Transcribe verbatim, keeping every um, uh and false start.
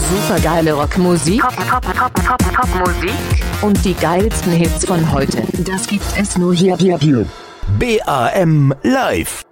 Supergeile Rockmusik. Pop, Pop, Pop, Pop, Pop, Musik. Und die geilsten Hits von heute. Das gibt es nur hier, hier, hier. B A M Live.